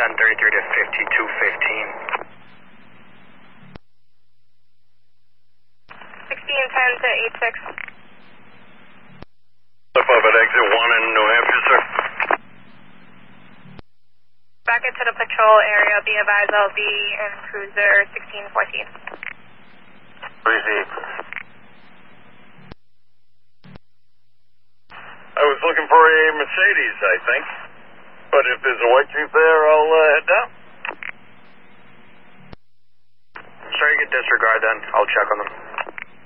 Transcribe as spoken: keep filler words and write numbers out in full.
ten thirty-three to fifty-two fifteen. sixteen ten to eight six. Up at exit one in New Hampshire, sir. Back into the patrol area, be advised I'll be in cruiser sixteen fourteen. Receive. I was looking for a Mercedes, I think. But if there's a white Jeep there, I'll uh, head down. Sure, you can disregard then. I'll check on them.